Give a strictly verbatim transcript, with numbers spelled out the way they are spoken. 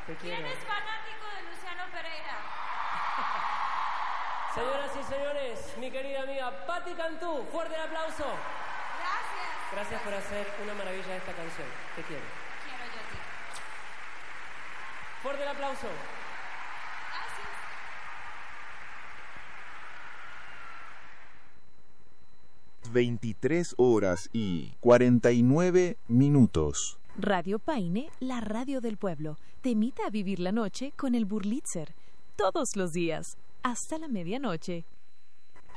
Te quiero. ¿Quién es fanático de Luciano Pereira? Señoras y señores, mi querida amiga Patti Cantú, fuerte el aplauso. Gracias. Gracias por hacer una maravilla de esta canción. Te quiero. Quiero yo a ti. Fuerte el aplauso. Gracias. veintitrés horas y cuarenta y nueve minutos. Radio Paine, la radio del pueblo, te invita a vivir la noche con el Burlitzer. Todos los días, hasta la medianoche.